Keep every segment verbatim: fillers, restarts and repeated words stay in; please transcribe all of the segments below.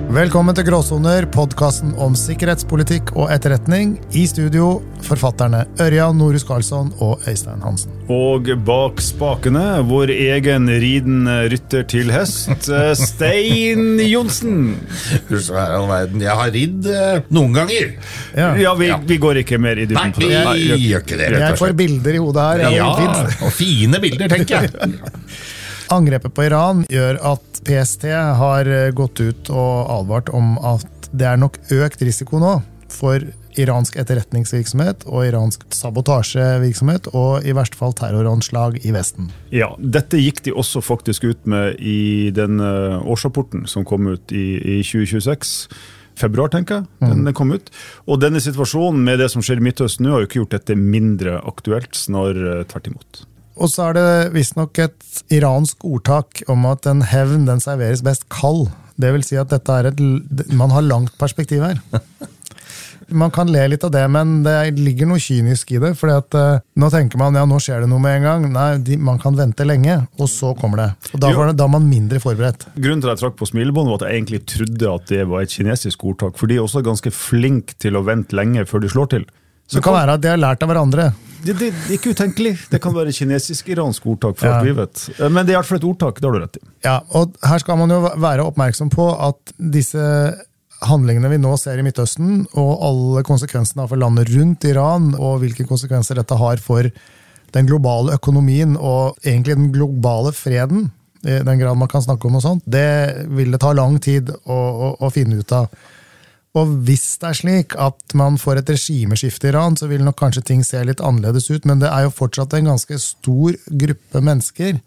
Velkommen til Gråsoner, podcasten om sikkerhetspolitikk og etterretning. I studio, forfatterne Ørjan Norhus Karlsson og Øystein Hansen. Og bak spakene, vår egen riden rytter til hest, Stein Johnsen. Jeg har ridd noen ganger. Ja, ja, vi, vi går ikke mer i dybden på det. Nei, vi gjør ikke det. Jeg får bilder i hodet her. Ja, og fine bilder, tenker jeg. Angrepet på Iran gjør at P S T har gått ut og advart om at det er nok økt risiko nå for iransk etterretningsvirksomhet og iransk sabotasjevirksomhet og i verste fall terroranslag i Vesten. Ja, dette gikk de også faktisk ut med i den årsrapporten som kom ut i, i tjue tjueseks. Februar, tenker jeg, den mm. kom ut. Og denne situasjonen med det som skjer i Midtøsten nå har jo ikke gjort dette mindre aktuelt, snarere tvert imot. Og så er det visst nok et iransk ordtak om at en hevn den serveres best kald. Det vil si at dette er et, man har langt perspektiv her. Man kan le litt av det, men det ligger noe kynisk i det, fordi at uh, nå tenker man, ja, nå skjer det noe med en gang. Nei, de, man kan vente lenge, og så kommer det. Og da, var det, da er man mindre forberedt. Grunnen til at jeg trakk på smilebånd var at jeg egentlig trodde at det var et kinesisk ordtak, for de er også ganske flink til å vente lenge før de slår til. Så det kan være at de har lært av hverandre. Det, det, det er ikke utenkelig. Det kan være kinesisk-iransk ordtak for alt vi vet. Men det er i hvert fall et ordtak, det har du rett i. Ja, og her skal man jo være oppmerksom på at disse handlingene vi nå ser i Midtøsten, og alle konsekvensene for landet rundt Iran, og hvilke konsekvenser dette har for den globale økonomien, og egentlig den globale freden, i den grad man kan snakke om noe sånt, det vil det ta lang tid å, å, å finne ut av. Og hvis det er slik at man får et regimeskifte i Iran, så vil nok kanskje ting se litt annerledes ut, men det er jo fortsatt en ganske stor gruppe mennesker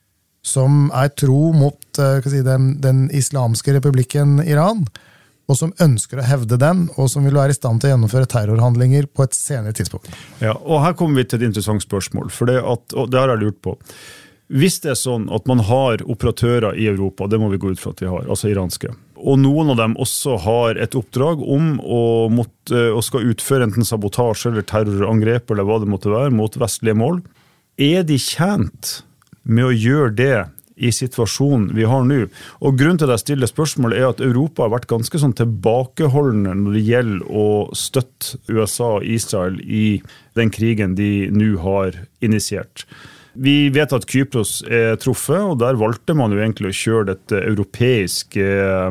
som er tro mot hva si, den, den islamske republikken Iran, og som ønsker å hevde den, og som vil være i stand til å gjennomføre terrorhandlinger på et senere tidspunkt. Ja, og her kommer vi til et interessant spørsmål, for det, at, og det har jeg lurt på. Hvis det er sånn at man har operatører i Europa, det må vi gå ut fra at vi har, altså iranske, og noen av dem også har et oppdrag om å, måtte, å skal utføre enten sabotasje eller terrorangrep eller hva det måtte være mot vestlige mål, er de tjent med å gjøre det i situasjonen vi har nå? Og grunnen til at jeg stiller spørsmål er at Europa har vært ganske sånn tilbakeholdende når det gjelder å støtte U S A og Israel i den krigen de nå har initiert. Vi vet at Kypros er truffet, og der valgte man jo egentlig å kjøre dette europeiske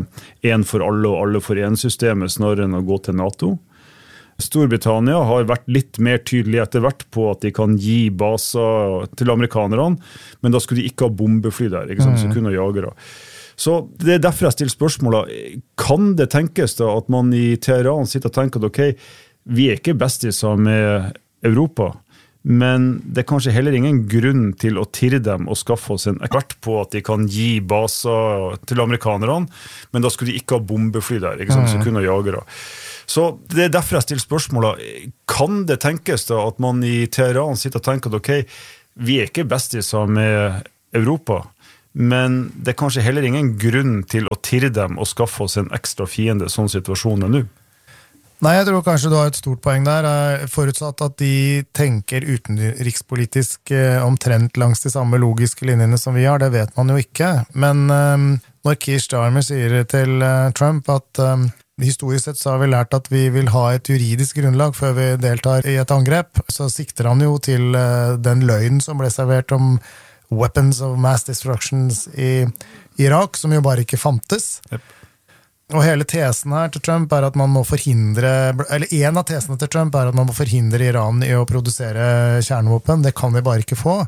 en for alle og alle for en-systemet snarere enn å gå til NATO. Storbritannia har vært litt mer tydelig etter hvert på at de kan gi baser til amerikanerne, men da skulle de ikke ha bombefly der, ikke sant, så kunne ha jagere. Så det er derfor jeg stiller spørsmålet, kan det tenkes da at man i Teheran sitter og tenker at ok, vi er ikke bestiser med Europa, men det er kanskje heller ingen grunn til å tirre dem og skaffe oss en ekspert på at de kan gi baser til amerikanerne, men da skulle de ikke ha bombefly der, ikke sant, så kunne ha jagere. Så det er derfor jeg stiller spørsmålet, kan det tenkes da at man i Teheran sitter og tenker at ok, vi er ikke bestiser med Europa, men det er kanskje heller ingen grunn til å tirre dem og skaffe oss en ekstra fiende, sånn situasjonen er nå? Nei, jeg tror kanskje du har et stort poeng der, forutsatt at de tenker utenrikspolitisk omtrent langs de samme logiske linjene som vi har, det vet man jo ikke. Men um, når Keir Starmer sier til uh, Trump at um, historisk sett så har vi lært at vi vil ha et juridisk grunnlag før vi deltar i et angrep, så sikter han jo til uh, den løgnen som ble servert om weapons of mass destructions i Irak, som jo bare ikke fantes. Yep. Og hele tesen her til Trump er at man må forhindre, eller en av tesene til Trump er at man må forhindre Iran i å produsere kjernevåpen. Det kan vi bare ikke få.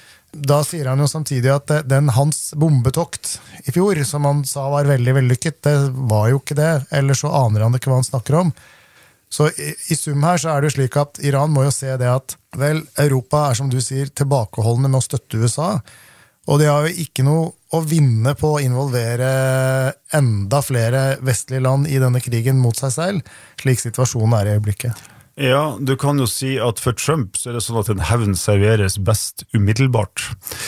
Da sier han jo samtidig at den hans bombetokt i fjor, som han sa var veldig vellykket, det var jo ikke det, eller så aner han ikke hva han snakker om. Så i, i sum her så er det jo slik at Iran må jo se det at, vel, Europa er som du sier tilbakeholdende med å støtte U S A, og de har jo ikke noe å vinne på å involvere enda flere vestlige land i denne krigen mot seg selv, slik situasjonen er i øyeblikket. Ja, du kan jo si at for Trump så er det sånn at en hevn serveres best umiddelbart.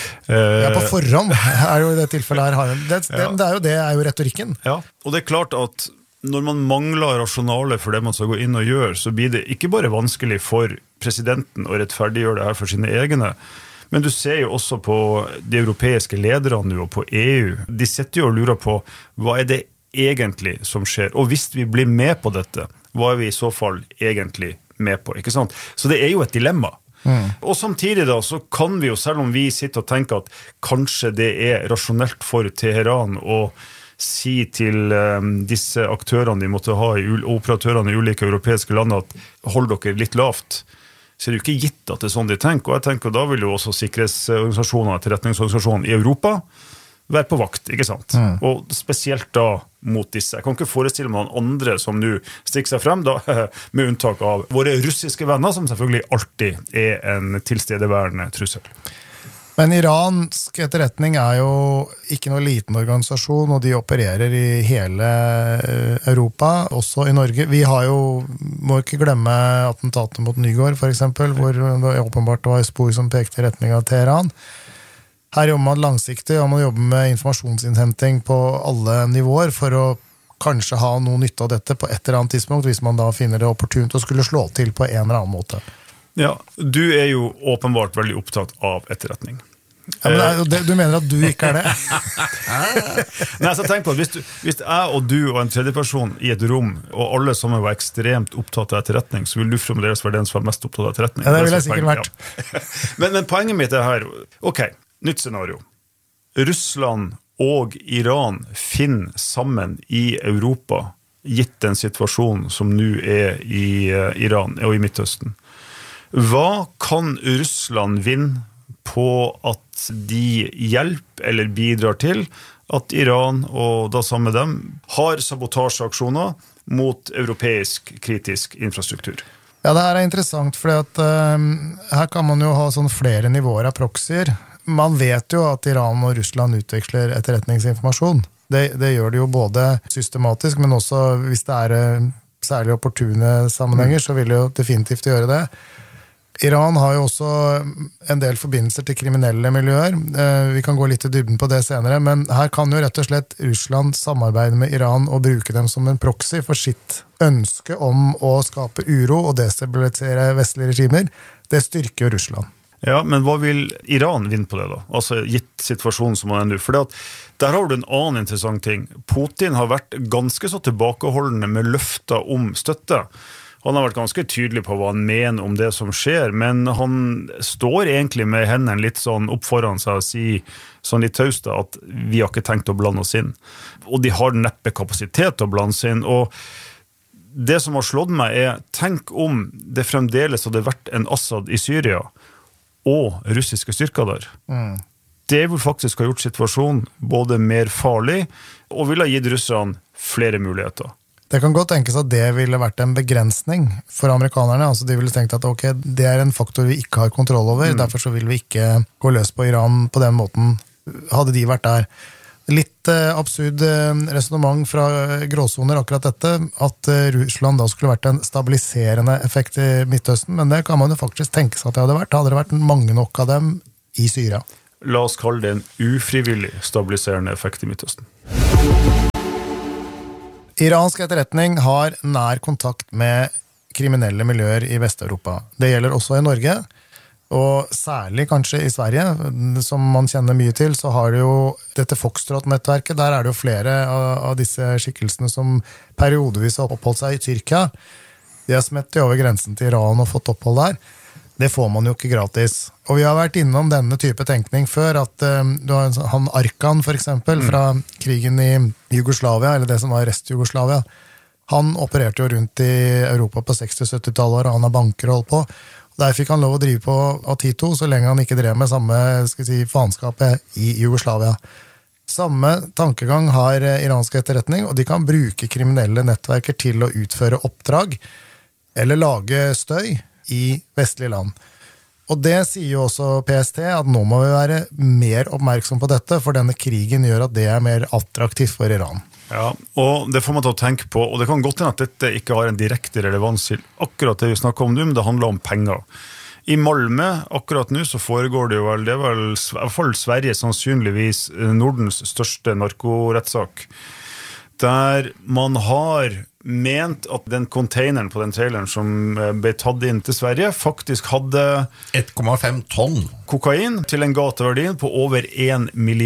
Ja, på forhånd er jo i det tilfellet her. Det, det, ja. det er jo det, er jo retorikken. Ja, og det er klart at når man mangler rasjonale for det man skal gå inn og gjøre, så blir det ikke bare vanskelig for presidenten å rettferdiggjøre det her for sine egne, men du ser jo også på de europeiske lederne og på E U. De sitter jo og lurer på hva er det egentlig som skjer? Og hvis vi blir med på dette, hva er vi i så fall egentlig med på? Ikke sant? Så det er jo et dilemma. Mm. Og samtidig da, så kan vi jo, selv om vi sitter og tenker at kanskje det er rasjonelt for Teheran å si til um, disse aktørene de måtte ha, i, operatørene i ulike europeiske land, at hold dere litt lavt, så er det jo ikke gitt at det er sånn de tenker. Og jeg tenker da vil jo også sikkerhetsorganisasjoner, etterretningsorganisasjoner i Europa være på vakt, ikke sant? Mm. Og spesielt da mot disse. Jeg kan ikke forestille meg noen andre som nå stikker seg frem, da, med unntak av våre russiske venner, som selvfølgelig alltid er en tilstedeværende trussel. Men iransk etterretning er jo ikke noe liten organisasjon, og de opererer i hele Europa, også i Norge. Vi har jo, må ikke glemme attentatet mot Nygård, for eksempel, hvor det åpenbart var spor som pekte i retning av Teheran. Her jobber man langsiktig, og man jobber med informasjonsinnhenting på alle nivåer for å kanskje ha noe nytte av dette på et eller annet tidspunkt, hvis man da finner det opportunt å skulle slå til på en eller annen måte. Ja, du er jo åpenbart veldig opptatt av etterretning. Ja, men er, det, du mener at du ikke er det? Nei, så tenk på at hvis, du, hvis jeg og du og en tredjeperson i et rom, og alle sammen var ekstremt opptatt av etterretning, så vil du fremdeles være den som var mest opptatt av etterretning. Ja, det vil jeg sikkert vært. Ja. men, men poenget mitt er her, ok, nytt scenario. Russland og Iran finner sammen i Europa, gitt den situasjonen som nå er i uh, Iran og i Midtøsten. Hva kan Russland vinne på at de hjelper eller bidrar til at Iran, og da sammen med dem, har sabotasjeaksjoner mot europeisk kritisk infrastruktur? Ja, det her er interessant, for uh, her kan man jo ha sånn flere nivåer av proxyer. Man vet jo at Iran og Russland utveksler etterretningsinformasjon. Det, det gjør det jo både systematisk, men også hvis det er uh, særlig opportune sammenhenger, så vil det jo definitivt gjøre det. Iran har jo også en del forbindelser til kriminelle miljøer. Vi kan gå litt i dybden på det senere, men her kan jo rett og slett Russland samarbeide med Iran og bruke dem som en proxy for sitt ønske om å skape uro og destabilisere vestlige regimer. Det styrker jo Russland. Ja, men hva vil Iran vinne på det da? Altså gitt situasjonen som man er nå. For der har du en annen interessant ting. Putin har vært ganske så tilbakeholdende med løfter om støtte. Han har vært ganske tydelig på hva han mener om det som skjer, men han står egentlig med hendene litt sånn opp foran seg og sier sånn litt taust at vi har ikke tenkt å blande oss inn. Og de har neppe kapasitet til å blande oss inn. Og det som har slått meg er, tenk om det fremdeles hadde vært en Assad i Syria og russiske styrker der. Mm. Det vil faktisk ha gjort situasjonen både mer farlig og vil ha gitt russerne flere muligheter. Det kan godt tenkes at det ville vært en begrensning for amerikanerne. Altså de ville tenkt at ok, det er en faktor vi ikke har kontroll over, mm. derfor så vil vi ikke gå løs på Iran på den måten, hadde de vært der. Litt eh, absurd eh, resonemang fra gråsoner akkurat dette, at eh, Russland da skulle vært en stabiliserende effekt i Midtøsten, men det kan man jo faktisk tenke seg at det hadde vært. Hadde det vært mange nok av dem i Syria. La oss kalle det en ufrivillig stabiliserende effekt i Midtøsten. Iransk etterretning har nær kontakt med kriminelle miljøer i Vest-Europa. Det gjelder også i Norge, og særlig kanskje i Sverige, som man kjenner mye til, så har det jo dette Foxtrot-nettverket, der er det jo flere av, av disse skikkelsene som periodevis har oppholdt seg i Tyrkia. De har smettet over grensen til Iran og fått opphold der. Det får man jo ikke gratis. Og vi har vært innom denne type tenkning før, at um, du har han Arkan for eksempel, mm. fra krigen i Jugoslavia, eller det som var rest-Jugoslavia. Han opererte jo rundt i Europa på seksti-sytti-tallet, og han har banker holdt på. Der fikk han lov å drive på av Tito, så lenge han ikke drev med samme skal jeg si, faenskapet i Jugoslavia. Samme tankegang har iransk etterretning, og de kan bruke kriminelle nettverker til å utføre oppdrag, eller lage støy, i vestlige land. Og det sier jo også P S T, at nå må vi være mer oppmerksom på dette, for denne krigen gjør at det er mer attraktivt for Iran. Ja, og det får man til å tenke på, og det kan godt hende at dette ikke har en direkte relevans til akkurat det vi snakker om nå, men det handler om penger. I Malmö, akkurat nå, så foregår det jo vel, det er vel i hvert fall Sverige sannsynligvis Nordens største narkorettssak, der man har ment at den containeren på den traileren som ble tatt inn til Sverige faktisk hadde ett komma fem tonn kokain til en gateverdien på over en milliard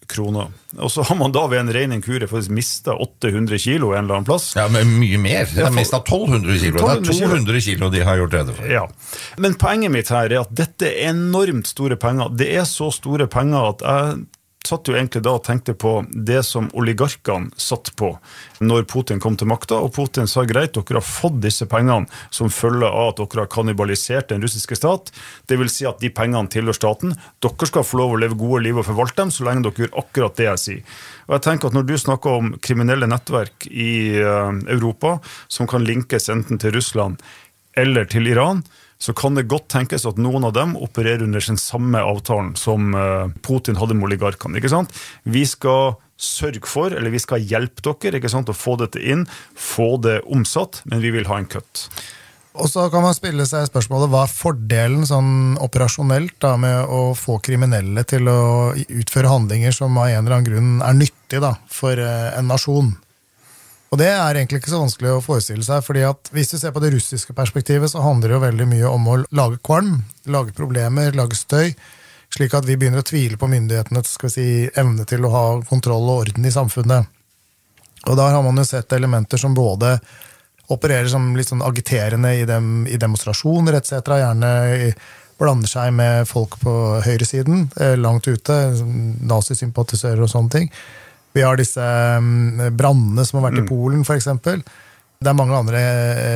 kroner. Og så har man da ved en ren inkurie faktisk mistet åtte hundre kilo en eller annen plass. Ja, men mye mer. De har mistet tolv hundre kilo. Det er to hundre kilo de har gjort det for. Ja. Men poenget mitt her er at dette er enormt store penger. Det er så store penger at jeg satt jo egentlig da og tenkte på det som oligarkene satt på når Putin kom til makta, og Putin sa greit, dere har fått disse pengene som følger av at dere har kannibalisert den russiske stat. Det vil si at de pengene tilhører staten. Dere skal få lov å leve gode liv og forvalte dem så lenge dere gjør akkurat det jeg sier. Og jeg tenker at når du snakker om kriminelle nettverk i Europa som kan linkes enten til Russland eller til Iran, så kan det godt tenkes at noen av dem opererer under sin samme avtalen som Putin hadde med oligarkene, ikke sant? Vi skal sørge for, eller vi skal hjelpe dere, ikke sant, å få dette inn, få det omsatt, men vi vil ha en kutt. Og så kan man spille seg spørsmålet, hva er fordelen sånn operasjonelt da, med å få kriminelle til å utføre handlinger som av en eller annen grunn er nyttig da, for en nasjon? Og det er egentlig ikke så vanskelig å forestille seg, fordi at hvis du ser på det russiske perspektivet, så handler det jo veldig mye om å lage kvalm, lage problemer, lage støy, slik at vi begynner å tvile på myndighetenes skal vi si, evne til å ha kontroll og orden i samfunnet. Og der har man jo sett elementer som både opererer som litt sånn agiterende i, dem, i demonstrasjoner, et cetera, gjerne blander seg med folk på høyresiden, langt ute, nazisympatisører og sånne ting. Vi har disse brandene som har vært i Polen, for eksempel. Det er mange andre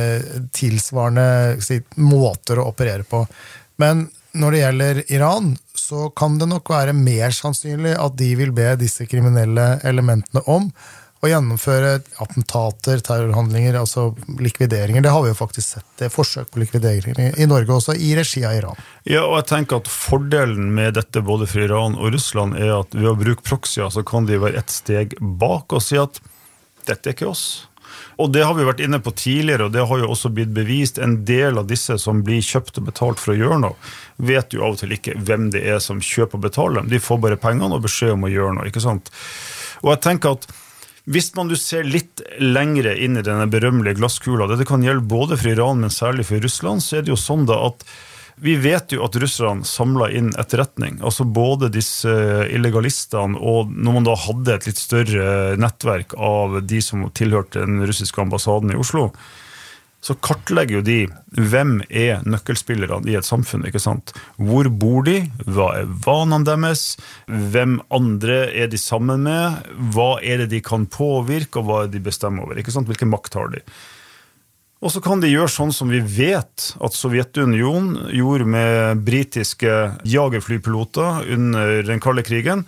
tilsvarende si, måter å operere på. Men når det gjelder Iran, så kan det nok være mer sannsynlig at de vil be disse kriminelle elementene om å gjennomføre attentater, terrorhandlinger, altså likvideringer. Det har vi jo faktisk sett, det forsøk på likvideringer i Norge også, i regi av Iran. Ja, og jeg tenker at fordelen med dette både for Iran og Russland er at ved å bruke proxyer så kan de være et steg bak og si at dette er ikke oss. Og det har vi vært inne på tidligere, og det har jo også blitt bevist. En del av disse som blir kjøpt og betalt for å gjøre noe, vet jo av og til ikke hvem det er som kjøper og betaler dem. De får bare pengene og beskjed om å gjøre noe, ikke sant? Og jeg tenker at hvis man du ser litt lengre inn i denne berømmelige glasskula, det kan gjelde både for Iran, men særlig for Russland, så er det jo sånn da at vi vet jo at russerne samlet inn etterretning, altså både disse illegalistene, og når man da hadde et litt større nettverk av de som tilhørte den russiske ambassaden i Oslo, så kartlegger jo de hvem er nøkkelspillerne i et samfunn, ikke sant? Hvor bor de? Hva er vanene deres? Hvem andre er de sammen med? Hva er det de kan påvirke, og hva er de bestemmer over? Ikke sant? Hvilken makt har de? Og så kan de gjøre sånn som vi vet at Sovjetunionen gjorde med britiske jagerflypiloter under den kalde krigen.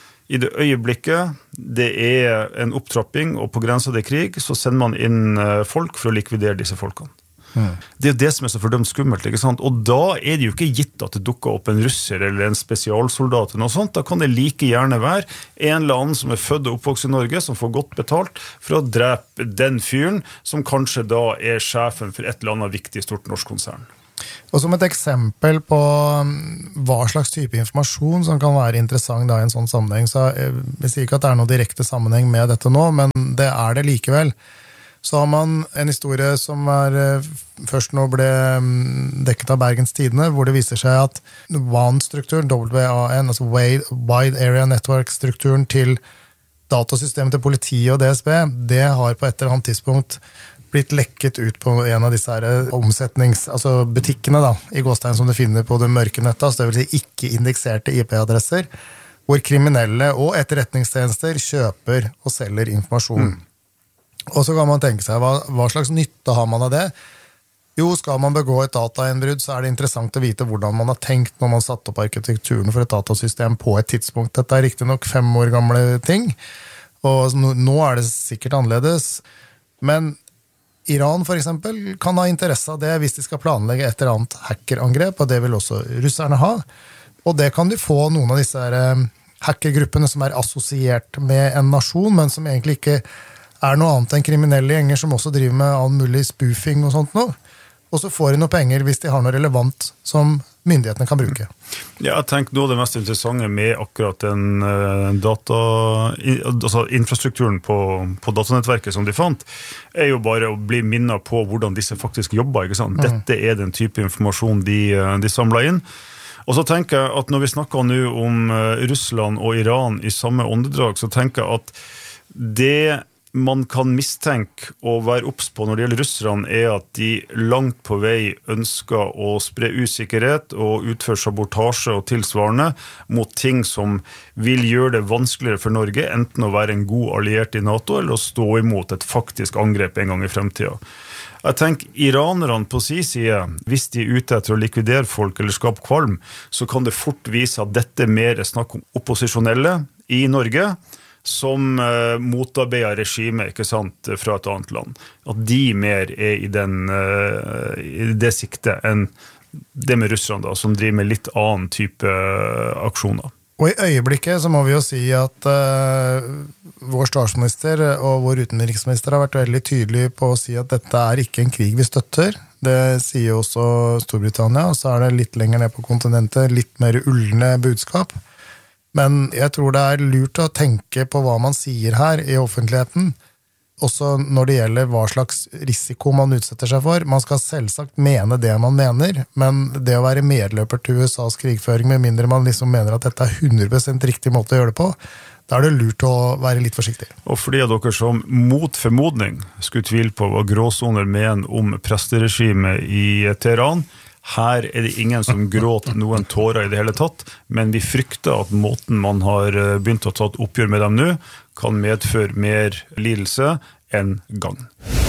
I det øyeblikket det er en opptrapping og på grensen til krig, så sender man inn folk for å likvidere disse folkene. Mm. Det er det som er så fordømt skummelt, ikke sant? Og da er det jo ikke gitt at det dukker opp en russer eller en spesialsoldat eller noe sånt. Da kan det like gjerne være en eller annen som er født og oppvokst i Norge, som får godt betalt for å drepe den fyren, som kanskje da er sjefen for et eller annet viktig stort norsk konsern. Og som et eksempel på hva slags type informasjon som kan være interessant da i en sånn sammenheng, så jeg sier ikke at det er noe direkte sammenheng med dette nå, men det er det likevel. Så har man en historie som er, først nå ble dekket av Bergens Tidende, hvor det viser seg at W A N-strukturen, W A N, altså Wide Area Network-strukturen til datasystemet til politiet og D S B, det har på et eller annet tidspunkt blitt lekket ut på en av disse her omsetnings, altså butikkene da, i gåstegn som du finner på det mørke nettet, så det vil si ikke indekserte I P-adresser, hvor kriminelle og etterretningstjenester kjøper og selger informasjon. Mm. Og så kan man tenke seg, hva, hva slags nytte har man av det? Jo, skal man begå et datainnbrudd, så er det interessant å vite hvordan man har tenkt når man satt opp arkitekturen for et datasystem på et tidspunkt. Dette er riktig nok fem år gamle ting, og nå er det sikkert annerledes. Men Iran for eksempel kan ha interesse av det hvis de skal planlegge et eller annet hackerangrep, og det vil også russerne ha. Og det kan de få noen av disse hackergruppene som er assosiert med en nasjon, men som egentlig ikke er noe annet enn kriminelle gjenger som også driver med all mulig spoofing og sånt noe. Og så får de noe penger hvis de har noe relevant som myndighetene kan bruke. Ja, jeg tenker noe av det mest interessante med akkurat den uh, data, altså infrastrukturen på, på datanettverket som de fant, er jo bare å bli minnet på hvordan disse faktisk jobber, ikke sant? Mm. Dette er den type informasjon de, de samler inn. Og så tenker jeg at når vi snakker nå om Russland og Iran i samme åndedrag, så tenker jeg at det man kan mistenke og være obs på når det gjelder russerne er at de langt på vei ønsker å spre usikkerhet og utføre sabotasje og tilsvarende mot ting som vil gjøre det vanskeligere for Norge, enten å være en god alliert i NATO eller å stå imot et faktisk angrep en gang i fremtiden. Jeg tenker, iranerne på sin side, hvis de er ute etter å likvidere folk eller skape kvalm, så kan det fort vise at dette mer er snakk om opposisjonelle i Norge, som uh, motarbeider regimet, ikke sant, fra et annet land. At de mer er i, den, uh, i det siktet enn det med Russland, da, som driver med litt annen type uh, aksjoner. Og i øyeblikket så må vi jo si at uh, vår statsminister og vår utenriksminister har vært veldig tydelige på å si at dette er ikke en krig vi støtter. Det sier også Storbritannia, og så er det litt lenger ned på kontinentet, litt mer ullende budskap. Men jeg tror det er lurt å tenke på hva man sier her i offentligheten, også når det gjelder hva slags risiko man utsetter seg for. Man skal selvsagt mene det man mener, men det å være medløper til U S A's krigføring, med mindre man liksom mener at dette er hundre prosent riktig måte å gjøre det på, da er det lurt å være litt forsiktig. Og for de av dere som mot formodning skulle tvile på hva gråsoner mener om presteregimet i Teheran, her er det ingen som gråter noen tårer i det hele tatt, men vi frykter at måten man har begynt å ta et oppgjør med dem nå, kan medføre mer lidelse enn gang.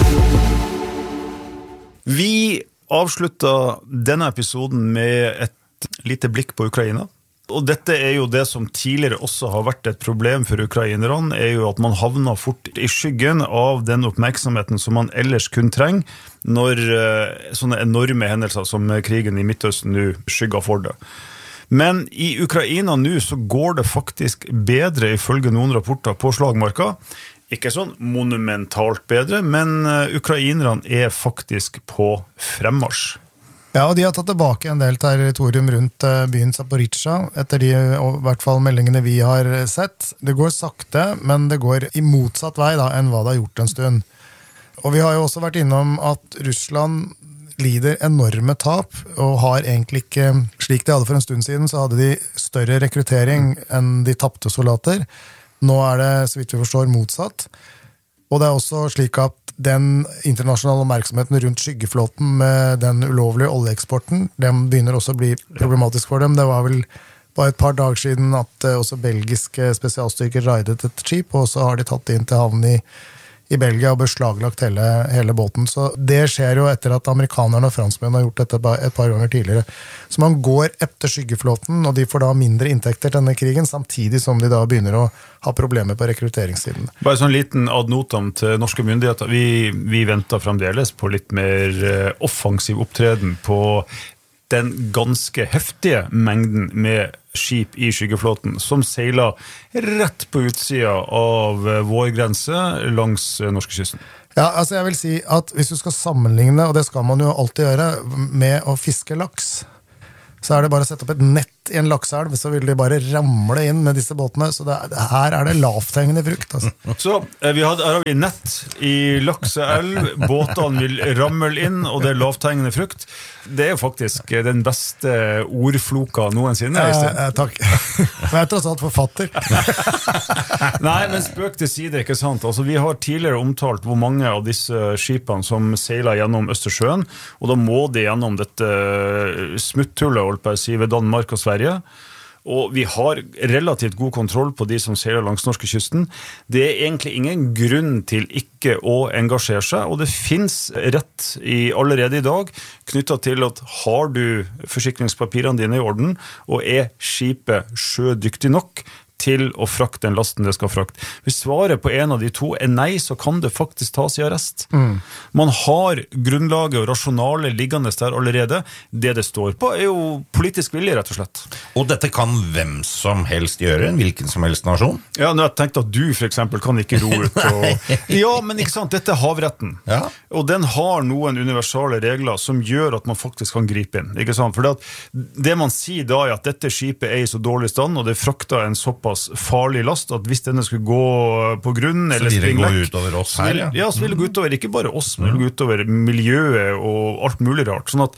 Vi avsluttet denne episoden med et lite blikk på Ukraina. Og dette er jo det som tidligere også har vært et problem for ukrainerne, er jo at man havner fort i skyggen av den oppmerksomheten som man ellers kun trenger, når sånne enorme hendelser som krigen i Midtøsten nå skygger for det. Men i Ukraina nå så går det faktisk bedre ifølge noen rapporter på slagmarka. Ikke sånn monumentalt bedre, men ukrainerne er faktisk på fremmarsj. Ja, og de har tatt tilbake en del territorium rundt byen Zaporizjzja, etter de i hvert fall meldingene vi har sett. Det går sakte, men det går i motsatt vei da, enn hva det har gjort en stund. Og vi har jo også vært innom at Russland lider enorme tap, og har egentlig ikke, slik de hadde for en stund siden, så hadde de større rekruttering enn de tapte soldater. Nå er det, så vidt vi forstår, motsatt. Og det er også slik at den internasjonale oppmerksomheten rundt skyggeflåten med den ulovlige oljeeksporten, den begynner også å bli problematisk for dem. Det var vel bare et par dager siden at også belgiske spesialstyrker raidet et skip, og så har de tatt det inn til havn i, i Belgia og beslaglagt hele, hele båten. Så det skjer jo etter at amerikanerne og franskmenn har gjort dette et par ganger tidligere. Så man går etter skyggeflåten, og de får da mindre inntekter til denne krigen, samtidig som de da begynner å ha problemer på rekrutteringssiden. Bare sånn liten ad notam til norske myndigheter. Vi, vi venter fremdeles på litt mer offensiv opptreden på den ganske heftige mengden med skip i skyggeflåten, som seiler rett på utsida av vår grense langs norskekysten. Ja, altså jeg vil si at hvis du skal sammenligne, og det skal man jo alltid gjøre, med å fiske laks, så er det bare å sette opp et nett i en lakseelv, så vil de bare ramle inn med disse båtene, så det, her er det lavthengende frukt. Altså. Så vi har, her har vi nett i lakseelv, båtene vil ramle inn, og det er lavthengende frukt. Det er jo faktisk den beste ordfloka noensinne. Eh, eh, takk. Men jeg er tross alt forfatter. Nei, men spøk til side, ikke sant? Altså, vi har tidligere omtalt hvor mange av disse skipene som seiler gjennom Østersjøen, og da må de gjennom dette smutthullet, holdt på å si, ved Danmark og Sverige. Og vi har relativt god kontroll på de som seiler langs norskekysten. Det er egentlig ingen grunn til ikke å engasjere seg, og det finnes rett i, allerede i dag knyttet til at har du forsikringspapirene dine i orden, og er skipet sjødyktig nok til å frakte den lasten det skal frakte. Hvis svaret på en av de to er nei, så kan det faktisk tas i arrest. Mm. Man har grunnlaget og rasjonale liggende der allerede. Det det står på er jo politisk vilje, rett og slett. Og dette kan hvem som helst gjøre, en hvilken som helst nasjon? Ja, nå har jeg tenkt at du for eksempel kan ikke ro ut. Og... ja, men ikke sant, dette er havretten. Ja. Og den har noen universale regler som gjør at man faktisk kan gripe inn. Ikke sant? For det, det man sier da er at dette skipet er i så dårlig stand, og det frakter en såpass farlig last, at hvis denne skulle gå på grunn, eller springe vekk, så vil det gå utover oss her, ja. Ja, så vil det gå utover ikke bare oss, men det vil gå utover miljøet og alt mulig rart. Sånn at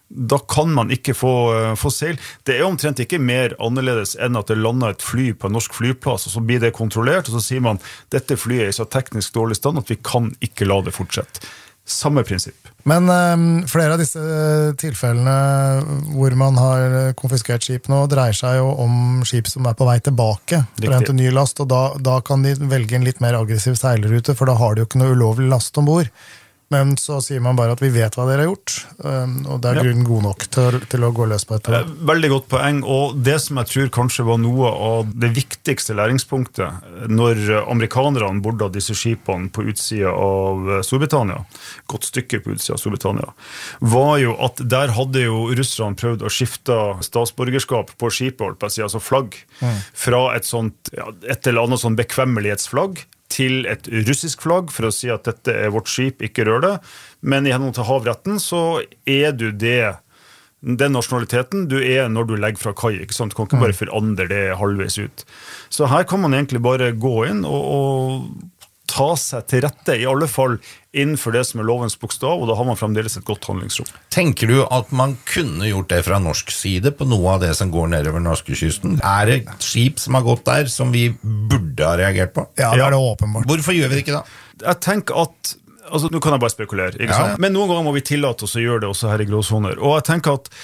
da kan man ikke få, få seil. Det er omtrent ikke mer annerledes enn at det lander et fly på en norsk flyplass, og så blir det kontrollert, og så sier man, dette flyet er i så teknisk dårlig stand at vi kan ikke la det fortsette. Samme prinsipp. Men um, flere av disse tilfellene hvor man har konfiskert skip nå, dreier seg jo om skip som er på vei tilbake for en til ny last, og da, da kan de velge en litt mer aggressiv seilerute, for da har de jo ikke noe ulovlig last ombord. Men så sier man bare at vi vet hva dere har gjort, og det er grunnen god nok til, til å gå løs på dette. Veldig godt poeng, og det som jeg tror kanskje var noe av det viktigste læringspunktet når amerikanerne bordet disse skipene på utsida av Storbritannia, godt stykke på utsida av Storbritannia, var jo at der hadde jo russerne prøvd å skifte statsborgerskap på skipet, holdt på å si, altså flagg, mm. fra et, sånt, ja, et eller annet sånn bekvemmelighetsflagg til et russisk flagg for å si at dette er vårt skip, ikke rør det. Men i henhold til havretten så er du det, den nasjonaliteten du er når du legger fra kai, ikke sant? Du kan ikke bare forandre det halvveis ut. Så her kan man egentlig bare gå inn og, og ta seg til rette, i alle fall innenfor det som er lovens bokstav, og da har man fremdeles et godt handlingsrom. Tenker du at man kunne gjort det fra norsk side på noe av det som går nedover norskekysten? Er det skip som har gått der som vi burde ha reagert på? Ja, det er det åpenbart. Hvorfor gjør vi det ikke da? Jeg tenker at, altså nå kan jeg bare spekulere, ikke sant? Ja, ja. Men noen ganger må vi tillate oss å gjøre det også her i gråsoner, og jeg tenker at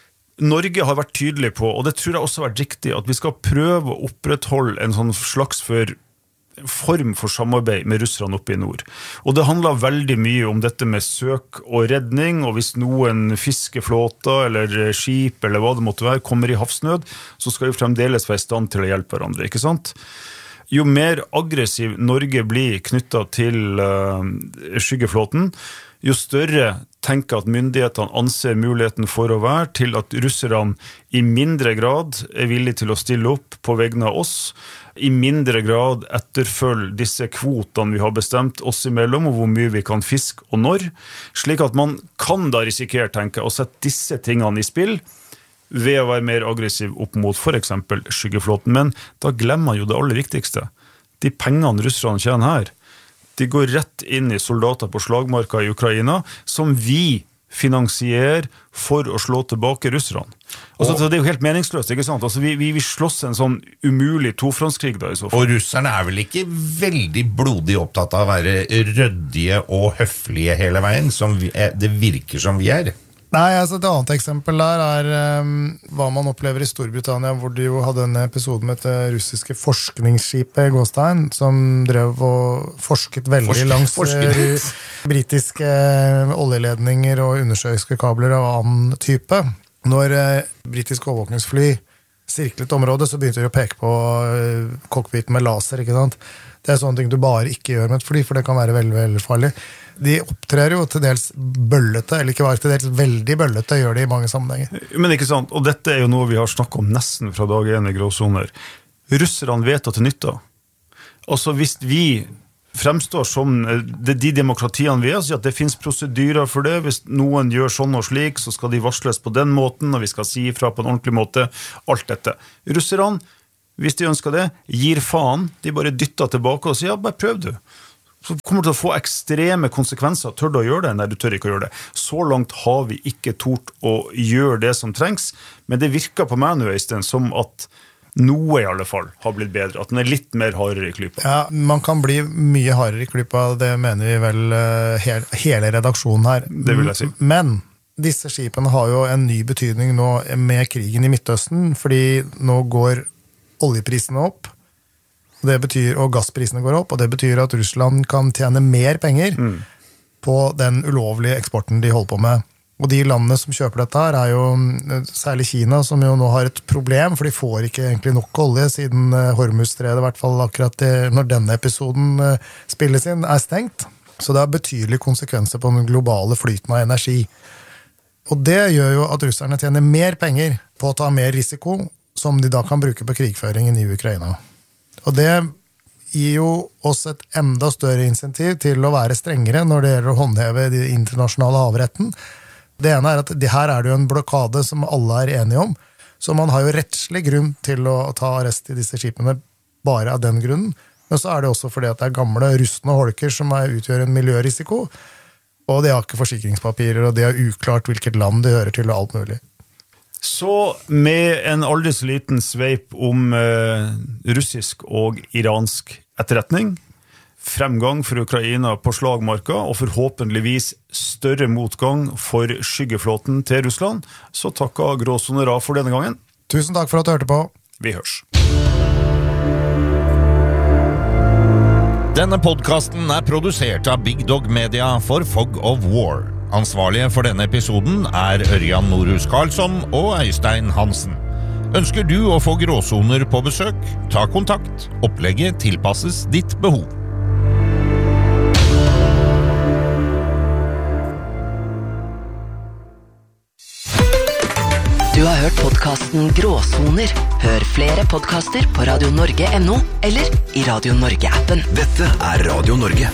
Norge har vært tydelig på, og det tror jeg også har vært riktig, at vi skal prøve å opprettholde en sånn slags for form for samarbeid med russerne oppe i nord. Og det handler veldig mye om dette med søk og redning, og hvis noen fiskeflåter eller skip eller hva det måtte være kommer i havsnød, så skal vi fremdeles være i stand til å hjelpe hverandre, ikke sant? Jo mer aggressiv Norge blir knyttet til uh, skyggeflåten, jo større tenker at myndighetene anser muligheten for å være til at russerne i mindre grad er villige til å stille opp på vegne av oss, i mindre grad etterfølge disse kvotene vi har bestemt oss imellom, og hvor mye vi kan fiske og når, slik at man kan da risikere, tenke, å sette disse tingene i spill ved å være mer aggressiv opp mot for eksempel skyggeflåten. Men da glemmer man jo det aller viktigste. De pengene russerne tjener her, de går rett inn i soldater på slagmarka i Ukraina, som vi finansierer for å slå tilbake russerne. Altså, og, det er jo helt meningsløst, ikke sant? Altså, vi, vi, vi slåss en sånn umulig tofrontskrig da i så fall. Og russerne er vel ikke veldig blodig opptatt av å være røddige og høflige hele veien, som vi, det virker som vi er. Nei, altså et annet eksempel der er um, hva man opplever i Storbritannia, hvor de jo hadde en episode med et russiske forskningsskipet Gåstein, som drev og forsket veldig Forsk, langs forsket. britiske oljeledninger og undersjøiske kabler av annen type. Når uh, britiske overvåkningsfly sirklet området, så begynte de å peke på uh, cockpiten med laser, ikke sant? Det er sånne ting du bare ikke gjør med et fly, for det kan være veldig, veldig farlig. De opptrer jo til dels bøllete, eller ikke bare til dels veldig bøllete, gjør det i mange sammenhenger. Men ikke sant, og dette er jo noe vi har snakket om nesten fra dag en i gråsoner. Russerne vet at det nytter. Altså hvis vi fremstår som de, de demokratiene vi er, så at det finnes prosedyrer for det, hvis noen gjør sånn og slik, så skal de varsles på den måten, og vi skal si ifra på en ordentlig måte, alt dette. Russerne, hvis de ønsker det, gir faen, de bare dytter tilbake og sier, ja, bare prøv du. Så kommer det til å få ekstreme konsekvenser. Tør du å gjøre det? Nei, du tør ikke å gjøre det. Så langt har vi ikke tort å gjøre det som trengs, men det virker på meg nå, Øystein, som at noe i alle fall har blitt bedre, at den er litt mer hardere i klypa. Ja, man kan bli mye hardere i klypa, det mener vi vel hele, hele redaksjonen her. Det vil jeg si. Men disse skipene har jo en ny betydning nå med krigen i Midtøsten, fordi nå går oljeprisene opp, det betyr, og gassprisene går opp, og det betyr at Russland kan tjene mer penger mm. på den ulovlige eksporten de holder på med. Og de landene som kjøper dette her er jo særlig Kina, som jo nå har et problem, for de får ikke egentlig nok olje, siden Hormuzstredet, i hvert fall akkurat det, når denne episoden spilles inn, er stengt. Så det har betydelige konsekvenser på den globale flyten av energi. Og det gjør jo at russerne tjener mer penger på å ta mer risiko, som de da kan bruke på krigføringen i Ukraina. Og det gir jo oss et enda større insentiv til å være strengere når det gjelder å håndheve de internasjonale havretten. Det ene er at det her er det jo en blokade som alle er enige om, så man har jo rettslig grunn til å ta arrest i disse skipene bare av den grunnen. Men så er det også fordi at det er gamle rustne holker som er, utgjør en miljørisiko. og de har ikke forsikringspapirer, og de har uklart hvilket land de hører til, og alt mulig. Så med en aldri så liten sveip om eh, russisk og iransk etterretning, fremgang for Ukraina på slagmarka, og forhåpentligvis større motgang for skyggeflåten til Russland, så takker Gråsoner av for denne gangen. Tusen takk for at du hørte på. Vi hørs. Denne podcasten er produsert av Big Dog Media for Fog of War. Ansvarlige for denne episoden er Ørjan Norhus Karlsson og Øystein Hansen. Ønsker du å få Gråsoner på besøk? Ta kontakt. Opplegget tilpasses ditt behov. Du har hørt podcasten Gråsoner. Hør flere podcaster på radio norge punktum no eller i Radio Norge-appen. Dette er Radio Norge.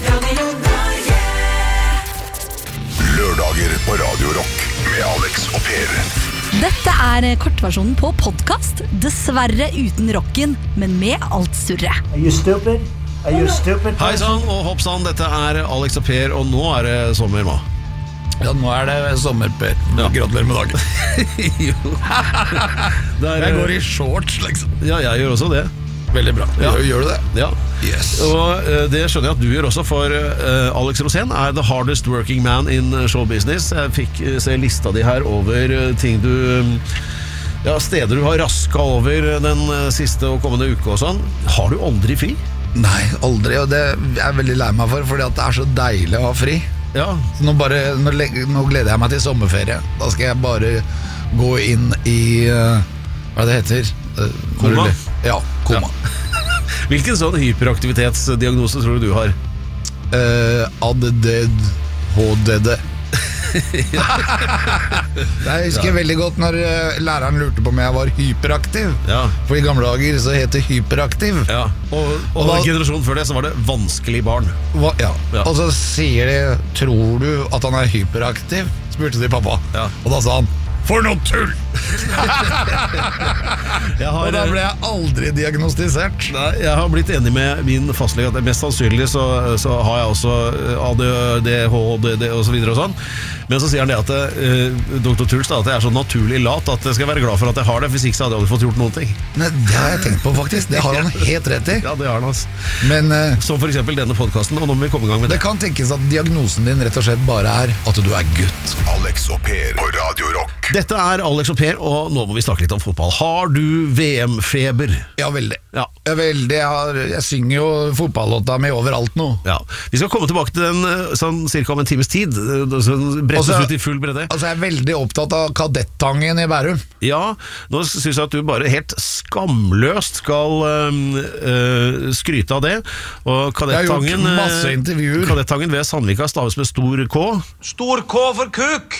Lørdager på Radio Rock med Alex og Per. Dette er kortversjonen på podcast. Dessverre uten rocken, men med alt surre. Are you stupid? Are you stupid? Hei sann og hopp sann, dette er Alex og Per, og nå er det sommer, hva? Ja, nå er det sommer, Per. Ja. Gratulerer med dagen. Jo. Der, Jeg går i shorts, liksom. Ja, jeg gjør også det. Veldig bra. Ja. Gjør, gjør du det? Ja. Yes. Og uh, det skjønner jeg at du gjør også, for uh, Alex Rosén er the hardest working man in show business. Jeg fikk uh, se lista di her over uh, ting du um, ja, steder du har rasket over den uh, siste og kommende uke og sånn. Har du aldri fri? Nei, aldri, og det er jeg veldig lei meg for, fordi at det er så deilig å ha fri. Ja. Så nå, bare, nå, le- nå gleder jeg meg til sommerferie. Da skal jeg bare gå inn i uh, hva det heter? Uh, Koma? Ja, koma. Ja. Hvilken sånn hyperaktivitetsdiagnose tror du du har? Uh, A D D H D D. Jeg husker Ja. veldig godt når uh, læreren lurte på om jeg var hyperaktiv. Ja. For i gamle dager så het det hyperaktiv. Ja. Og, og, Og da- den generasjonen før det så var det vanskelig barn. Hva, ja. Ja. Og så sier de, tror du at han er hyperaktiv? Spurte de pappa. Ja. Og da sa han, for noe tull! Jeg har, Og da ble jeg aldri diagnostisert. Nei, jeg har blitt enig med min fastlege at det mest sannsynlig så, så har jeg også A D D H D D og så videre og sånn. Men så sier han det at uh, doktor Truls da, at jeg er så naturlig lat at jeg skal være glad for at jeg har det. Hvis ikke så hadde jeg aldri fått gjort noen ting. Nei, det har jeg tenkt på faktisk. Det har han helt rett i. Ja, det har han altså. Men uh, Som for eksempel denne podcasten, og nå må vi komme i gang med det det. kan tenkes at diagnosen din rett og slett bare er at du er gutt. Alex og Per på Radio Rock. Dette er Alex og Per, og nå må vi snakke litt om fotball. Har du V M-feber? Ja, veldig. Ja. Ja, veldig. Jeg, har, jeg synger jo fotballåta mi overalt nå. Ja. Vi skal komme tilbake til den eh, sånn cirka om en times tid. eh, Så brettes Også- ut i full bredde. Altså, jeg er veldig opptatt av Kadettangen i Bærum. Ja, nå synes jeg at du bare helt skamløst skal øhm, øh, skryte av det. Og Jeg har gjort Kadettangen øh, masse intervjuer. Kadettangen ved Sandvika staves med stor K. Stor K for kuk!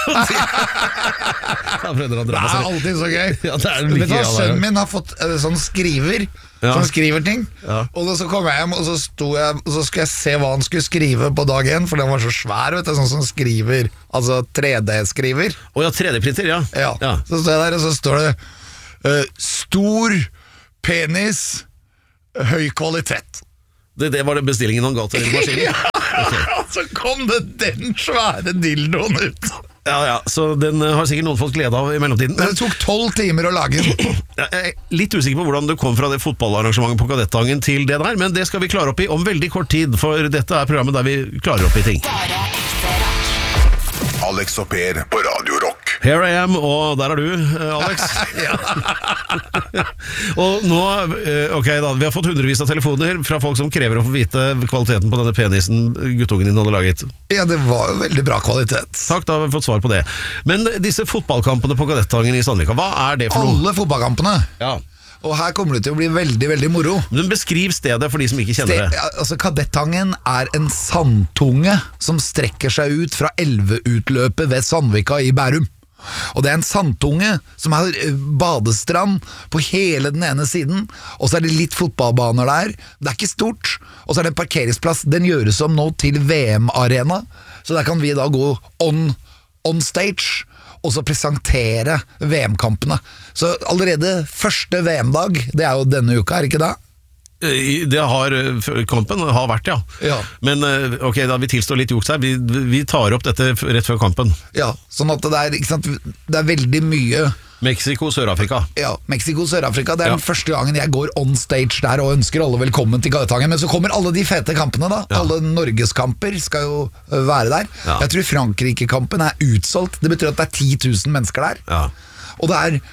Jeg prøvde å Det dra meg er selv. alltid så gøy. Ja, det er like Vet du hva, gøy, sønnen det. min har fått uh, sånn skriver Ja. Som skriver ting. Ja. Og så kom jeg hjem, og så, sto jeg, og så skulle jeg se hva han skulle skrive på dag én, for den var så svær, vet du, sånn som skriver, altså tre D-skriver. Å ja, tre D-printer, ja. Ja. Ja. Så står jeg der, og så står det uh, stor penis, høy kvalitet. Det, det var den bestillingen han ga til maskinen. Og så kom det den svære dildoen ut. Ja, ja, så den øh, har sikkert noen fått glede av i mellomtiden. Det tok tolv timer å lage den. Jeg er litt usikker på hvordan du kom fra det fotballarrangementet på Kadettangen til det der, men det skal vi klare opp i om veldig kort tid, for dette er programmet der vi klarer opp i ting. Alex og Per på Radio Rock. Here I am, og der er du, eh, Alex. Og nå, eh, ok da, vi har fått hundrevis av telefoner fra folk som krever å få vite kvaliteten på denne penisen guttungen din hadde laget. Ja, det var jo veldig bra kvalitet. Takk, da har vi fått svar på det. Men disse fotballkampene på Kadettangen i Sandvika, hva er det for noe? Alle fotballkampene. Ja. Og her kommer det til å bli veldig, veldig moro. Men beskriv stedet for de som ikke kjenner Det, det. altså, Kadettangen er en sandtunge som strekker seg ut fra elveutløpet ved Sandvika i Bærum. Og det er en sandtunge som har eh, badestrand på hele den ene siden, og så er det litt fotballbaner der. Det er ikke stort, og så er det en parkeringsplass. Den gjøres om nå til V M-arena, så der kan vi da gå on, on stage og så presentere V M-kampene. Så allerede første V M-dag, det er jo denne uka, er ikke det? Det har kampen har vært, ja. Ja. Men ok, da vi tilstår litt juks her. Vi, vi tar opp dette rett før kampen. Ja, sånn at det er, ikke sant, det er veldig mye. Mexico, Sør-Afrika. Ja, Mexico, Sør-Afrika. Det er Ja. den første gangen jeg går on stage der og ønsker alle velkommen til Kaddetangen. Men så kommer alle de fete kampene, da. Ja. Alle Norgeskamper skal jo øh, være der. Ja. Jeg tror Frankrike-kampen er utsolgt. Det betyr at det er ti tusen mennesker der. Ja. Og det er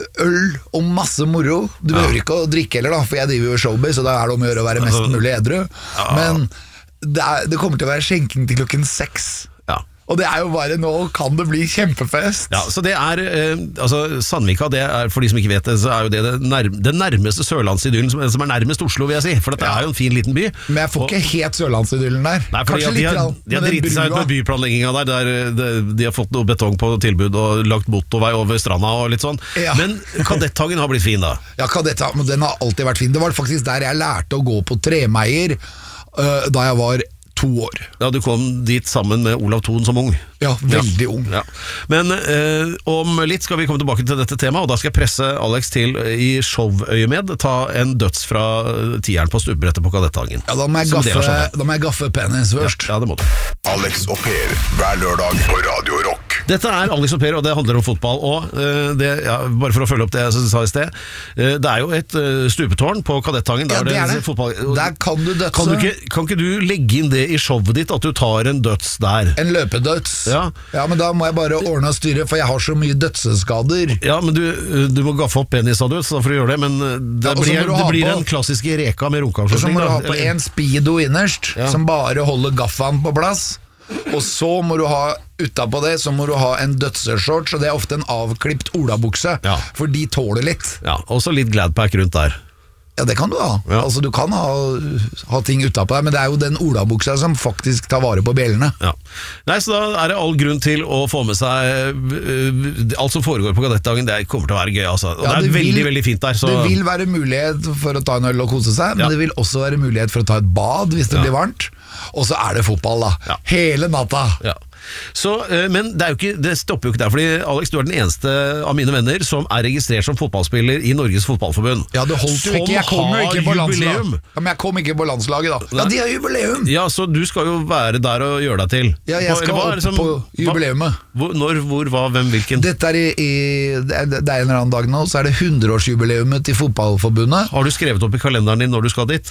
øl og masse moro. Du Ja. behøver ikke å drikke heller, da, for jeg driver jo showbiz, så da er det om å gjøre å være mest mulig edru. Men det, er, det kommer til å være skjenking til klokken seks. Ja. Og det er jo bare nå kan det bli kjempefest. Ja, så det er, eh, altså Sandvika, det er, for de som ikke vet det, så er jo det det, nærm det nærmeste sørlandsidyllen som, som er nærmest Oslo, vil jeg si. For dette Ja. er jo en fin liten by. Men jeg får Og- ikke helt sørlandsidyllen der. Nei, fordi Kanskje at de litt har, grann, de har med den dritt seg ut brua. med byplanlegginga der, der de, de har fått noe betong på tilbud og lagt motorvei over stranda og litt sånn. Ja. Men Kadettangen har blitt fin, da. Ja, Kadetta, men den har alltid vært fin. Det var faktisk der jeg lærte å gå på tremeier øh, da jeg var to år. Ja, du kom dit sammen med Olav Thon som ung. Ja, veldig ung. Ja. Men eh, om litt skal vi komme tilbake til dette temaet, og da skal jeg presse Alex til eh, i showøyemed ta en døds fra eh, tieren på stubbrettet på Kadettangen. Ja, da må jeg Som del av gaffe, showet. da må jeg gaffe penis først. Ja, det må du. Alex og Per hver lørdag på Radio Rock. Dette er Alex og Per, og det handler om fotball. Og eh, det, ja, bare for å følge opp det jeg sa i sted, eh, det er jo et eh, stupetårn på Kadettangen. Ja, der det er det. Fotball, Der kan du dødse. kan, du ikke, kan ikke du legge inn det i showet ditt, at du tar en døds der? En løpedøds. Ja. Ja, men da må jeg bare ordne og styre, for jeg har så mye dødseskader. Ja, men du, du må gaffe opp penis av døds, da, for å gjøre det, men det Ja, og så blir, må du det ha blir på- den klassiske reka med Og så runkeavslutning. må du da, ha på eller- en speedo innerst, Ja. som bare holder gaffaen på plass. Og så må du ha, utapå det, så må du ha en dødseshorts, og det er ofte en avklipt olabukse, Ja. for de tåler litt. Ja, og så litt Gladpack rundt der. Ja, det kan du ha. Ja. Altså, du kan ha, ha ting utapå deg, men det er jo den olabuksa som faktisk tar vare på bjellene. Ja. Nei, så da er det all grunn til å få med seg øh, alt som foregår på Kadettangen. Det kommer til å være gøy, altså. Og Ja, det er veldig, vil- veldig fint der. Så Det vil være mulighet for å ta en øl og kose seg, men Ja. det vil også være mulighet for å ta et bad hvis det Ja. blir varmt. Og så er det fotball, da. Ja. Hele natta. ja. Så, øh, men det, er jo ikke, det stopper jo ikke der, fordi Alex, du er den eneste av mine venner som er registrert som fotballspiller i Norges Fotballforbund. Ja, det holdt jo Som ikke. Jeg kom jo har ikke på landslaget. jubileum. Ja, men jeg kom ikke på landslaget, da. Ja, Nei. de har jubileum! Ja, så du skal jo være der og gjøre deg til. Ja, jeg Hva- skal hva er opp liksom- på jubileumet. Hva, hvor, når, hvor, hva, hvem, hvilken? Dette er i, i det, er, det er en eller annen dag nå, så er det hundreårsjubileumet til Fotballforbundet. Har du skrevet opp i kalenderen din når du skal dit?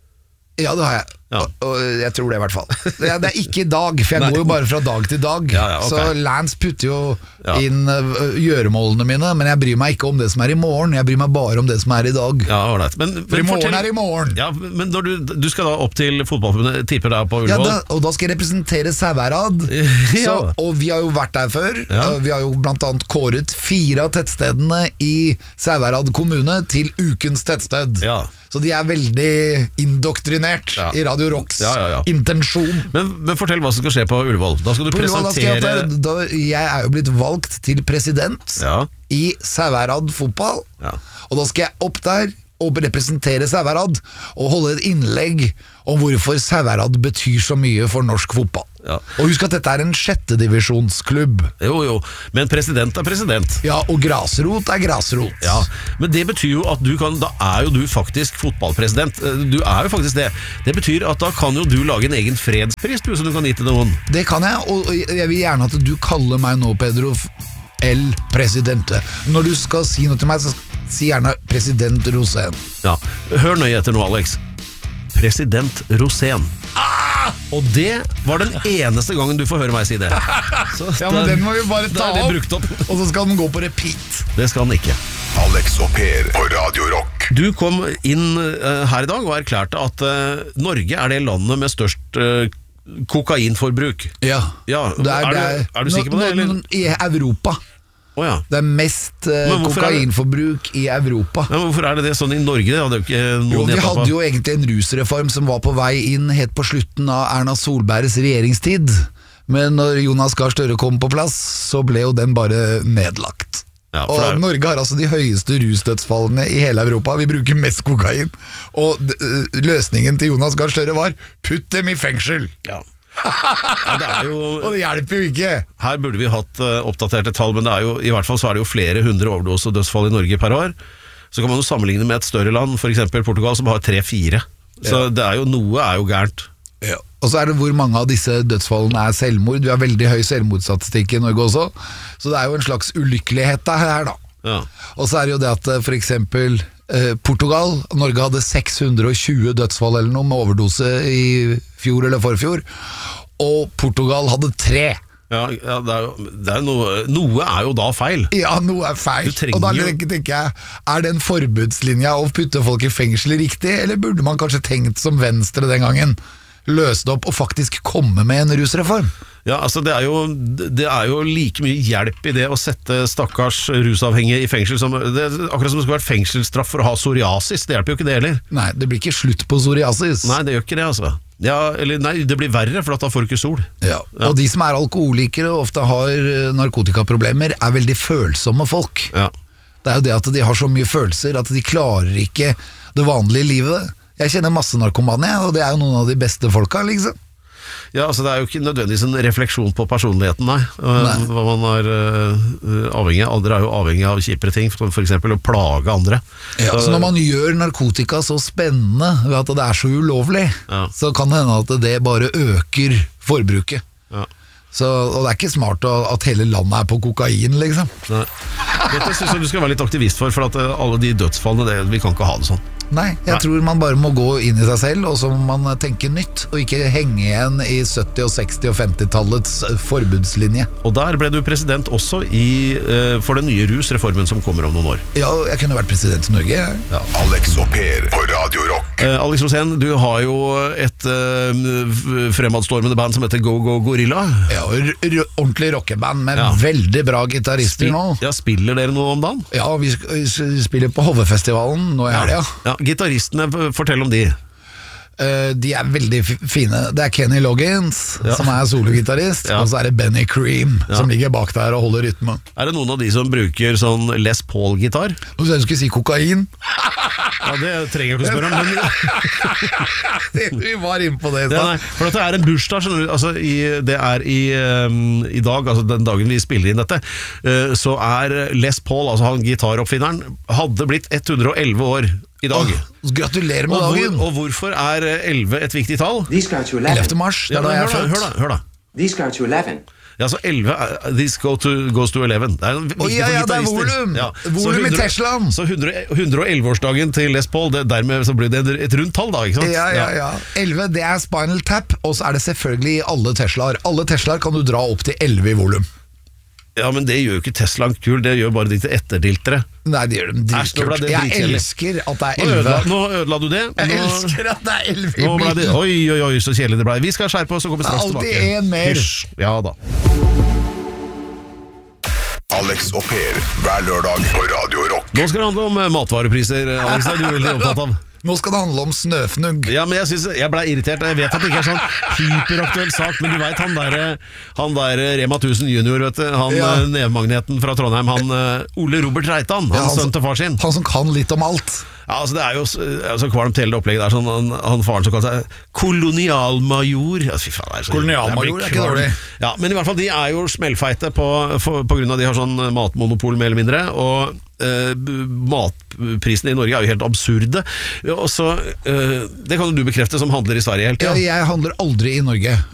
Ja, det har jeg. Ja. Og, og jeg tror det i hvert fall. Det er, det er ikke i dag, for jeg Nei. går jo bare fra dag til dag. Ja, ja, ok. Så Lance putter jo Ja. inn ø, gjøremålene mine, men jeg bryr meg ikke om det som er i morgen, jeg bryr meg bare om det som er i dag. Ja, ålreit. Men, For i men morgen fortell- er i morgen. Ja, men når du, du skal da opp til Fotballforbundet, tipper deg på Ja, Ullevål? da, og da skal jeg representere Sauherad. Ja. Så- Og vi har jo vært der før. Ja. Vi har jo blant annet kåret fire av tettstedene i Sauherad kommune til ukens tettsted. Ja. Så de er veldig indoktrinert Ja. i Radio Rocks Ja, ja, ja. intensjon. Men, men fortell hva som skal skje på Ullevål. Da skal du På Ullevål, da skal jeg, presentere opp der. Da, jeg er jo blitt valgt til president Ja. i Sauherad fotball. Ja. Og da skal jeg opp der og representere Sauherad og holde et innlegg om hvorfor Sauherad betyr så mye for norsk fotball. Ja. Og husk at dette er en sjettedivisjonsklubb. Jo, jo. Men president er president. Ja, og grasrot er grasrot. Ja, men det betyr jo at du kan, da er jo du faktisk fotballpresident. Du er jo faktisk det. Det betyr at da kan jo du lage en egen fredspris du, som du kan gi til noen. Det kan jeg, og og jeg vil gjerne at du kaller meg nå, Pedro, f- El Presidente. Når du skal si noe til meg, så si gjerne President Rosén. Ja, hør nøye etter nå, Alex. President Rosén. Ah! Og det var den eneste gangen du får høre meg si det. Så Ja, men da- den må vi bare da ta er det opp, brukt opp. og så skal den gå på repeat. Det skal han ikke. Alex og Per på Radio Rock. Du kom inn eh, her i dag og erklærte at eh, Norge er det landet med størst eh, kokainforbruk. Ja, Ja, det er, er du- det er, er du sikker på det, Nå- eller? nå- I Europa. Å ja. Det er mest eh, Men hvorfor er det- kokainforbruk i Europa. Ja, men hvorfor er det det sånn i Norge? Det hadde jo ikke noen Jo, vi gjettet på. hadde jo egentlig en rusreform som var på vei inn helt på slutten av Erna Solbergs regjeringstid. Men når Jonas Gahr Støre kom på plass, så ble jo den bare nedlagt. Ja, for Og det er jo- Norge har altså de høyeste rusdødsfallene i hele Europa. Vi bruker mest kokain. Og d- øh, løsningen til Jonas Gahr Støre var putt dem i fengsel. Ja. Ja, det er jo, Og det hjelper jo ikke. her burde vi hatt eh, oppdaterte tall, men det er jo, i hvert fall så er det jo flere hundre overdose- og dødsfall i Norge per år. så kan man jo sammenligne med et større land, for eksempel Portugal, som har tre-fire. Så det er jo, noe er jo gærent. Ja. Og så er det hvor mange av disse dødsfallene er selvmord. Vi har veldig høy selvmordsstatistikk i Norge også, så det er jo en slags ulykkelighet her da. Ja. Og så er det jo det at for eksempel eh, Portugal, Norge hadde seks hundre og tjue dødsfall eller noe med overdose i fjor eller forfjor, og Portugal hadde tre. Ja, ja det er jo, det er noe, noe er jo da feil. Ja, noe er feil. Og da tenker jeg, er den forbudslinja å putte folk i fengsel riktig, eller burde man kanskje tenkt som Venstre den gangen? Løse det opp og faktisk komme med en rusreform? Ja, altså det er, jo, det er jo like mye hjelp i det å sette stakkars rusavhengige i fengsel som, det er akkurat som det skulle vært fengselsstraff for å ha psoriasis. Det hjelper jo ikke det heller. Nei, det blir ikke slutt på psoriasis. Nei, det gjør ikke det altså. Ja, eller nei, det blir verre, for da får du ikke sol. Ja, og ja. De som er alkoholikere og ofte har narkotikaproblemer er veldig følsomme folk. Ja. Det er jo det at de har så mye følelser at de klarer ikke det vanlige livet. Jeg kjenner masse narkomane, og det er jo noen av de beste folka, liksom. Ja, altså det er jo ikke nødvendigvis en refleksjon på personligheten, nei. nei. Hva man er uh, avhengig av. Andre er jo avhengig av kjipere ting, for eksempel å plage andre. Ja, så, så når man gjør narkotika så spennende ved at det er så ulovlig, ja. Så kan det hende at det bare øker forbruket. Ja. Så, og det er ikke smart at hele landet er på kokain, liksom. Nei. Dette synes jeg du skal være litt aktivist for, for at alle de dødsfallene, det, vi kan ikke ha det sånn. Nei, jeg Nei. tror man bare må gå inn i seg selv, og så må man tenke nytt, og ikke henge igjen i sytti-, seksti- og femti-tallets forbudslinje. Og der ble du president også i, uh, for den nye rusreformen som kommer om noen år. Ja, jeg kunne vært president i Norge. Ja. Alex og Per på Radio Rock. Uh, Alex Rosén, du har jo et uh, fremadstormende band som heter Go Go Gorilla. Ja, ordentlig rockeband med ja. veldig bra gitarister Spil nå. Ja, spiller dere noe om dagen? Ja, vi spiller på Hovefestivalen nå i helga. Ja. Ja, gitaristene, fortell om de. Uh, de er veldig fine. Det er Kenny Loggins, ja. som er sologitarist, ja. og så er det Benny Cream, ja. som ligger bak der og holder rytmen. Er det noen av de som bruker sånn Les Paul-gitar? Nå synes jeg du skulle si kokain. Ja, det trenger jeg ikke å spørre om, men... Vi var inne på det. det nei, for det er en bursdag, skjønner du. Altså, i, det er i, um, i dag, altså den dagen vi spiller inn dette, uh, så er Les Paul, altså han gitaroppfinneren, hadde blitt hundre og elleve år i dag. Oh, gratulerer med og dagen. Hvor, og hvorfor er elleve et viktig tall? ellevte mars, det er da jeg er født. Hør da, hør da. These go to eleven. Ja, så elleve, this go to, goes to eleven. Det er en viktig oh, ja, ja, det er volum. Ja. Volum i Teslaen. Så hundre og elleve-årsdagen til Les Paul, det, dermed så blir det et rundt tall da, ikke sant? Ja, ja, ja. elleve, det er Spinal Tap, og så er det selvfølgelig i alle Teslaer. Alle Teslaer kan du dra opp til elleve i volum. Ja, men det gjør jo ikke Teslaen kul, det gjør bare de til etterdiltere. Nei, det gjør dem dritkult. Jeg elsker at det er elleve. Nå ødela du det. Nå, jeg elsker at det er elleve i bilen. Det, oi, oi, oi, så kjedelig det ble. Vi skal skjerpe oss og komme straks tilbake. Alltid en mer. Hysj. Ja da. Alex og Per, hver lørdag på Radio Rock. Nå skal det handle om matvarepriser, Alex, det er du veldig opptatt av. Nå skal det handle om snøfnugg. Ja, men jeg, synes, jeg ble irritert. Jeg vet at det ikke er sånn hyperaktuell sak, men du vet han der, han der Rema tusen junior, vet du, han ja. nevemagneten fra Trondheim, han Ole Robert Reitan, han, ja, han sønn til far sin. Han som kan litt om alt. Ja, altså det er jo altså, kvalmt hele det opplegget der, sånn, han, han faren som kaller seg kolonialmajor. Ja, fy faen, det er så, kolonialmajor det er ikke dårlig. Ja, men i hvert fall, de er jo smellfeite på, for, på grunn av de har sånn matmonopol mer eller mindre, og Uh, matprisene i Norge er jo helt absurde. Og så, uh, det kan jo du bekrefte som handler i Sverige hele tiden. Ja, jeg handler aldri i Norge.